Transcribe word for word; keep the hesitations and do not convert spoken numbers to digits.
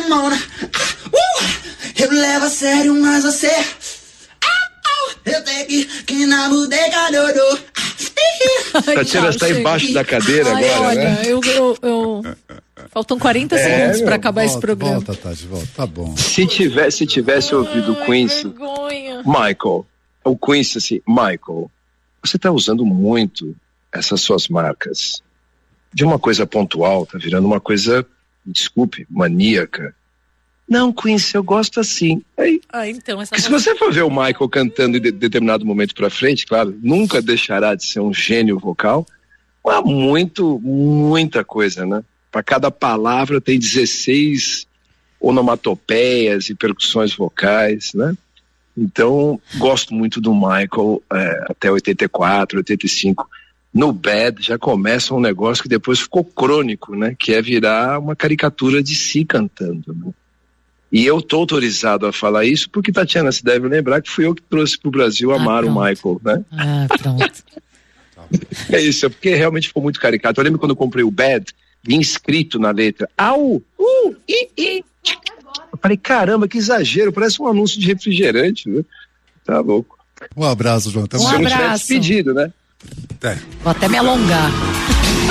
mamona. Uh, eu levo a sério, mas você. Eu tenho que, que na bodega Dodô. Tatiana está embaixo da cadeira. Ai, agora, olha, né? eu, eu, eu... Faltam quarenta é, segundos para acabar volta, esse programa. Volta, Tati, volta, tá bom. Se tivesse, se tivesse ouvido o Quincy, vergonha. Michael, o Quincy assim, Michael, você está usando muito essas suas marcas. De uma coisa pontual, tá virando uma coisa, desculpe, maníaca. Não, Quincy, eu gosto assim. Aí, ah, então, essa se você for ver o Michael cantando em de, determinado momento pra frente, claro, nunca deixará de ser um gênio vocal, mas muito, muita coisa, né? Para cada palavra tem dezesseis onomatopeias e percussões vocais, né? Então, gosto muito do Michael, é, até oitenta e quatro, oitenta e cinco. No Bad já começa um negócio que depois ficou crônico, né? Que é virar uma caricatura de si cantando, né? E eu tô autorizado a falar isso porque, Tatiana, se deve lembrar que fui eu que trouxe pro Brasil amar ah, o Michael, né? Ah, pronto. É isso, é porque realmente ficou muito caricato. Eu lembro quando eu comprei o Bad, vinha escrito na letra, au, uh, i, i. Eu falei, caramba, que exagero, parece um anúncio de refrigerante, né? Tá louco. Um abraço, João. Até um Se eu não abraço. tivesse pedido, né? É. Vou até me alongar.